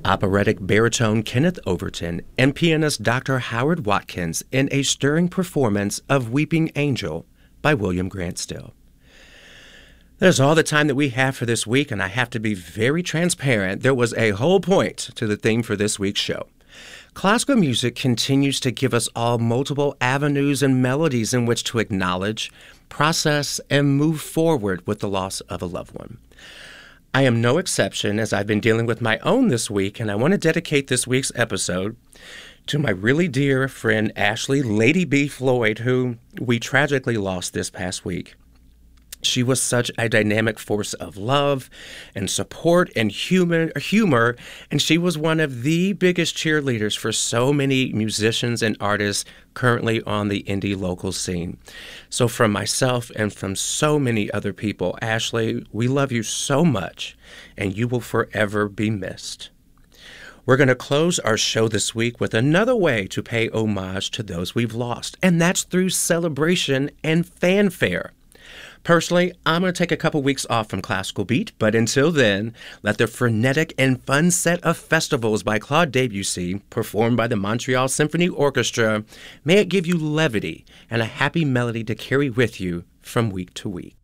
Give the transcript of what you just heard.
operatic baritone Kenneth Overton, and pianist Dr. Howard Watkins in a stirring performance of Weeping Angel by William Grant Still. That's all the time that we have for this week, and I have to be very transparent. There was a whole point to the theme for this week's show. Classical music continues to give us all multiple avenues and melodies in which to acknowledge, process, and move forward with the loss of a loved one. I am no exception, as I've been dealing with my own this week, and I want to dedicate this week's episode to my really dear friend Ashley Lady B. Floyd, who we tragically lost this past week. She was such a dynamic force of love and support and humor, and she was one of the biggest cheerleaders for so many musicians and artists currently on the indie local scene. So from myself and from so many other people, Ashley, we love you so much, and you will forever be missed. We're going to close our show this week with another way to pay homage to those we've lost, and that's through celebration and fanfare. Personally, I'm going to take a couple weeks off from Classical Beat, but until then, let the frenetic and fun set of festivals by Claude Debussy, performed by the Montreal Symphony Orchestra, may it give you levity and a happy melody to carry with you from week to week.